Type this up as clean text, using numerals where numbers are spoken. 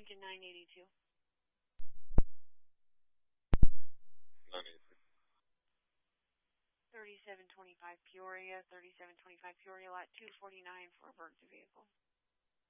Engine 982. 982. 3725 Peoria, 3725 Peoria, lot 249 for emergency vehicle.